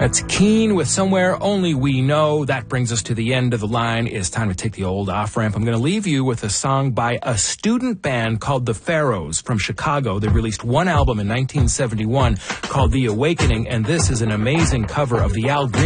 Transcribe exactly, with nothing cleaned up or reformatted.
That's Keane with Somewhere Only We Know. That brings us to the end of the line. It's time to take the old off-ramp. I'm going to leave you with a song by a student band called the Pharaohs from Chicago. They released one album in nineteen seventy-one called The Awakening, and this is an amazing cover of the Al Green